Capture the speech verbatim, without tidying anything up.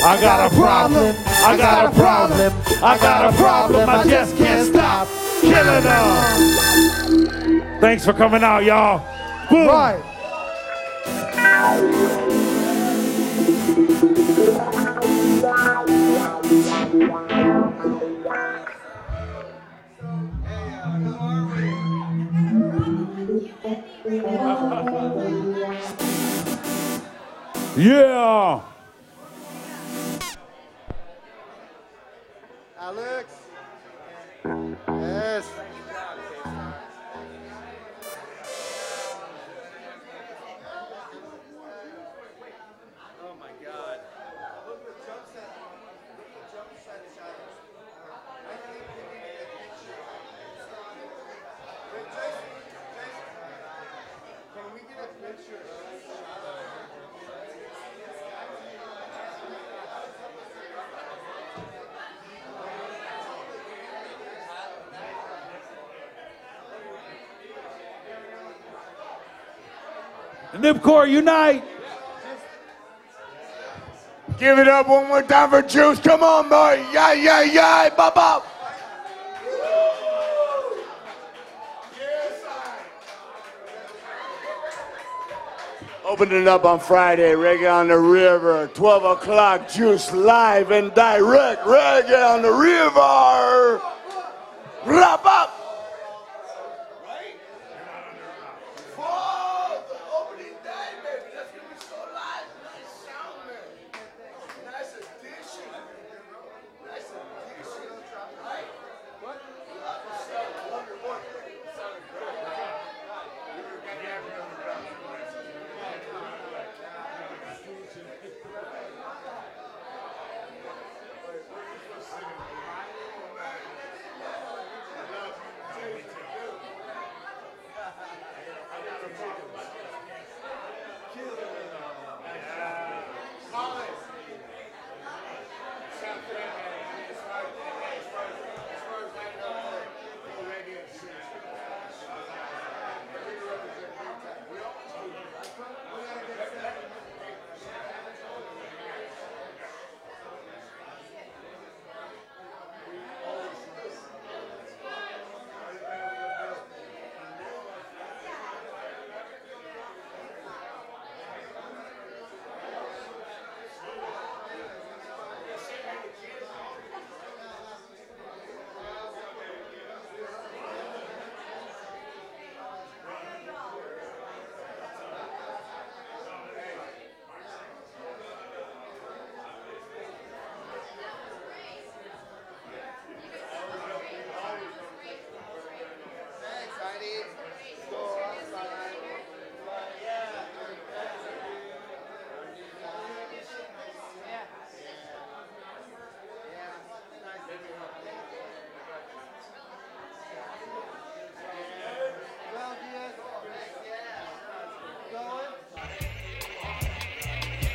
I got a problem. I got a problem. I got a problem. I just can't stop killing them. Thanks for coming out, y'all. Boom. Right. Yeah. Alex. Yes. Oh my God. Can we get a picture? Nipcore, unite. Give it up one more time for Juice. Come on, boy. Yeah, yeah, yeah. Bop, bop. Opening up on Friday, Reggae on the River, twelve o'clock, Juice live and direct, Reggae on the River. Wrap up.